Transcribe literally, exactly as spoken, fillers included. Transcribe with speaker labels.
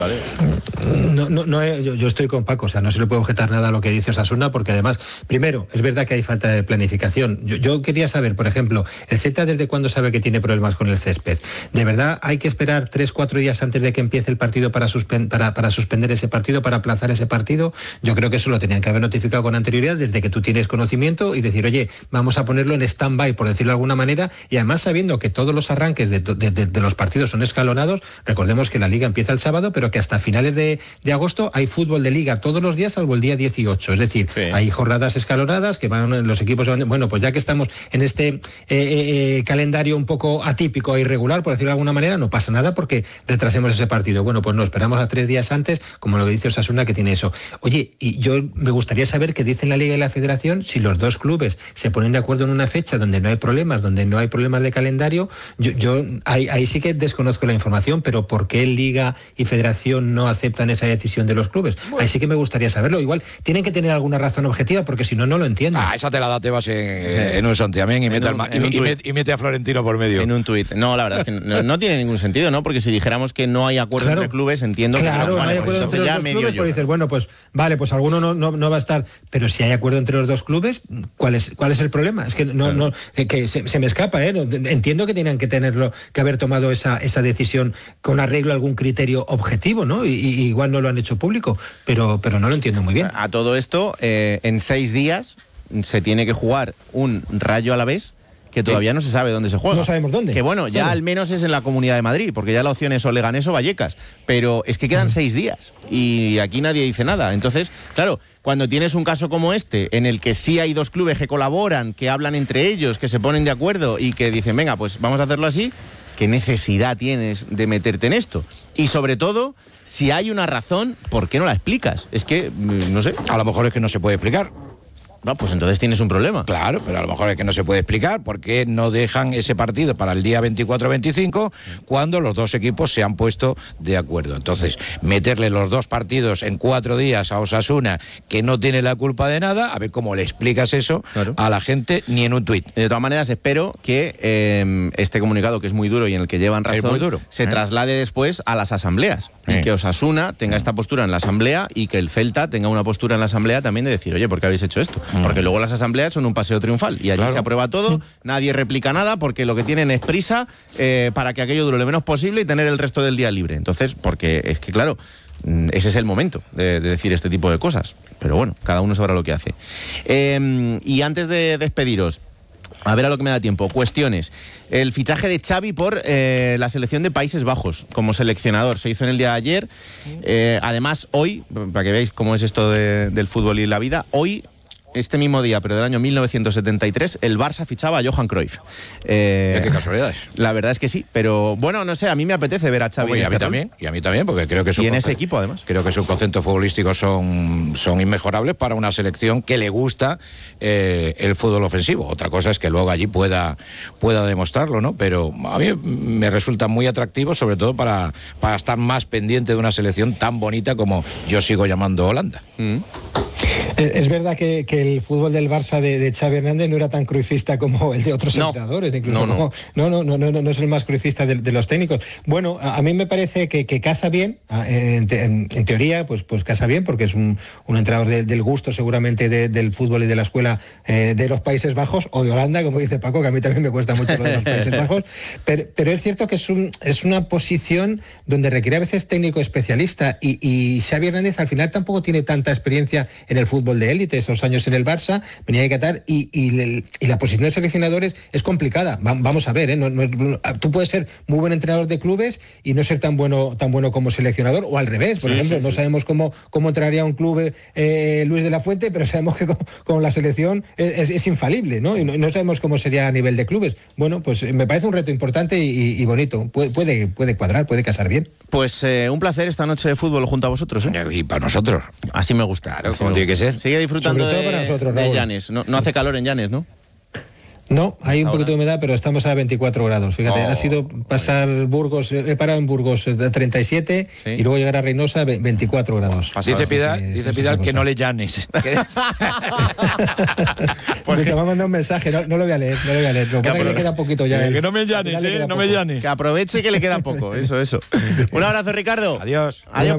Speaker 1: ¿Vale?
Speaker 2: No, no, no yo, yo estoy con Paco, o sea, no se le puede objetar nada a lo que dice Osasuna, porque además, primero, es verdad que hay falta de planificación. Yo, yo quería saber, por ejemplo, el Celta desde cuándo sabe que tiene problemas con el césped. ¿De verdad hay que esperar tres, cuatro días antes de que empiece el partido para, suspen para, para suspender ese partido, para aplazar ese partido? Yo creo que eso lo tenían que haber notificado con anterioridad desde que tú tienes conocimiento y decir, oye, vamos a ponerlo en stand-by, por decirlo de alguna manera, y además sabiendo que todos los arranques de, de, de, de los partidos son escalonados. Recordemos que la Liga empieza el sábado, pero que hasta finales de, de agosto hay fútbol de Liga todos los días, salvo el día dieciocho. Es decir, sí. hay jornadas escalonadas que van, los equipos van, bueno, pues ya que estamos en este eh, eh, calendario un poco atípico e irregular, por decirlo de alguna manera, no pasa nada porque retrasemos ese partido. Bueno, pues no, esperamos a tres días antes, como lo dice Osasuna, que tiene eso. Oye, y yo me gustaría saber qué dicen la Liga y la Federación, si los dos clubes se ponen de acuerdo en una fecha donde no hay problemas, donde no hay problemas de calendario. Yo, yo ahí, ahí sí que desconozco la información, pero ¿por qué Liga y Federación no aceptan esa decisión de los clubes? Bueno. Ahí sí que me gustaría saberlo. Igual tienen que tener alguna razón objetiva, porque si no, no lo entiendo.
Speaker 1: Ah, esa te la da Tebas en, eh, en un santiamén y, mete un, al, y, y, met, y mete a Florentino por medio.
Speaker 3: En un tuit. No, la verdad es que no, no tiene ningún sentido, ¿no? Porque si dijéramos que no hay acuerdo claro. entre clubes, entiendo
Speaker 2: claro,
Speaker 3: que no.
Speaker 2: Vale, no hay acuerdo
Speaker 3: pues
Speaker 2: entre
Speaker 3: ya
Speaker 2: los dos
Speaker 3: medio
Speaker 2: clubes,
Speaker 3: yo.
Speaker 2: Pues dices, bueno, pues vale, pues alguno no, no, no va a estar. Pero si hay acuerdo entre los dos clubes, ¿cuál es, cuál es el problema? Es que no, claro. no que, que se, se me escapa, ¿eh? Entiendo que tenían que tenerlo, que haber tomado esa, esa decisión con arreglo a algún criterio objetivo, ¿no? Y, y igual no lo han hecho público, pero, pero no lo entiendo muy bien.
Speaker 3: A todo esto, eh, en seis días se tiene que jugar un Rayo Alavés que todavía no se sabe dónde se juega.
Speaker 2: No sabemos dónde.
Speaker 3: Que bueno, ya ¿Dónde? Al menos es en la Comunidad de Madrid, porque ya la opción es o Leganés o Vallecas. Pero es que quedan mm. seis días y aquí nadie dice nada. Entonces, claro, cuando tienes un caso como este, en el que sí hay dos clubes que colaboran, que hablan entre ellos, que se ponen de acuerdo y que dicen, venga, pues vamos a hacerlo así, ¿qué necesidad tienes de meterte en esto? Y sobre todo, si hay una razón, ¿por qué no la explicas? Es que, no sé.
Speaker 1: A lo mejor es que no se puede explicar.
Speaker 3: No, pues entonces tienes un problema.
Speaker 1: Claro, pero a lo mejor es que no se puede explicar por qué no dejan ese partido para el día veinticuatro veinticinco cuando los dos equipos se han puesto de acuerdo. Entonces, meterle los dos partidos en cuatro días a Osasuna, que no tiene la culpa de nada, a ver cómo le explicas eso claro. a la gente ni en un tuit.
Speaker 3: De todas maneras, espero que eh, este comunicado, que es muy duro y en el que llevan razón,
Speaker 1: es muy duro,
Speaker 3: se
Speaker 1: ¿eh?
Speaker 3: traslade después a las asambleas.
Speaker 1: ¿Eh?
Speaker 3: Y que Osasuna tenga esta postura en la asamblea y que el Celta tenga una postura en la asamblea también de decir, oye, ¿por qué habéis hecho esto? Porque luego las asambleas son un paseo triunfal y allí claro. se aprueba todo, nadie replica nada porque lo que tienen es prisa eh, para que aquello dure lo menos posible y tener el resto del día libre. Entonces, porque es que claro, ese es el momento de, de decir este tipo de cosas. Pero bueno, cada uno sabrá lo que hace. Eh, y antes de despediros, a ver a lo que me da tiempo. Cuestiones. El fichaje de Xavi por eh, la selección de Países Bajos como seleccionador. Se hizo en el día de ayer. Eh, además, hoy, para que veáis cómo es esto de, del fútbol y la vida, hoy, este mismo día, pero del año mil novecientos setenta y tres, el Barça fichaba a Johan Cruyff.
Speaker 1: Eh, ¿Qué casualidades?
Speaker 3: La verdad es que sí, pero bueno, no sé, a mí me apetece ver a Xavi.
Speaker 1: Oye,
Speaker 3: en
Speaker 1: a mí
Speaker 3: este
Speaker 1: también, y a mí también, porque creo que
Speaker 3: y en ese equipo además.
Speaker 1: Creo que sus conceptos futbolísticos son, son inmejorables para una selección que le gusta eh, el fútbol ofensivo. Otra cosa es que luego allí pueda, pueda demostrarlo, ¿no? Pero a mí me resulta muy atractivo, sobre todo para, para estar más pendiente de una selección tan bonita como yo sigo llamando Holanda.
Speaker 3: Mm.
Speaker 2: Es verdad que, que el fútbol del Barça de, de Xavi Hernández no era tan cruifista como el de otros
Speaker 3: no.
Speaker 2: entrenadores, incluso
Speaker 3: no, no.
Speaker 2: Como, no, no, no, no, no es el más cruifista de, de los técnicos. Bueno, a, a mí me parece que, que casa bien, en, en, en teoría, pues, pues casa bien, porque es un, un entrenador de, del gusto seguramente de, del fútbol y de la escuela eh, de los Países Bajos, o de Holanda, como dice Paco, que a mí también me cuesta mucho lo de los Países Bajos, pero, pero es cierto que es, un, es una posición donde requiere a veces técnico especialista, y, y Xavi Hernández al final tampoco tiene tanta experiencia en el fútbol de élite, esos años en el Barça, venía de Qatar, y, y, y la posición de seleccionadores es complicada. Va, vamos a ver, ¿eh? no, no, no, tú puedes ser muy buen entrenador de clubes y no ser tan bueno tan bueno como seleccionador, o al revés. Por sí, ejemplo, sí, no sí. sabemos cómo, cómo entraría un club eh, Luis de la Fuente, pero sabemos que con, con la selección es, es, es infalible, ¿no? Y no, no sabemos cómo sería a nivel de clubes. Bueno, pues me parece un reto importante y, y, y bonito. Puede, puede, puede cuadrar, puede casar bien.
Speaker 3: Pues eh, un placer esta noche de fútbol junto a vosotros, ¿eh?
Speaker 1: Y para nosotros.
Speaker 3: Así me gusta.
Speaker 1: Claro, como tiene que ser.
Speaker 3: Sigue disfrutando
Speaker 2: Sobre todo
Speaker 3: de,
Speaker 2: para nosotros,
Speaker 3: de
Speaker 2: Raúl.
Speaker 3: Llanes. No, no hace calor en Llanes, ¿no?
Speaker 2: No, hay un poquito de humedad, pero estamos a veinticuatro grados. Fíjate, oh, ha sido pasar Burgos, he parado en Burgos de treinta y siete, ¿sí? Y luego llegar a Reynosa veinticuatro grados.
Speaker 1: Dice Pidal, que, dice Pidal que no le llanes.
Speaker 2: Porque te va a mandar un mensaje, no, no lo voy a leer, no lo voy a leer. Lo que, que le queda poquito ya.
Speaker 1: Que, que no me llanes, eh, no poco. me llanes.
Speaker 3: Que aproveche que le queda poco, eso, eso. Un abrazo, Ricardo.
Speaker 1: Adiós.
Speaker 3: Adiós.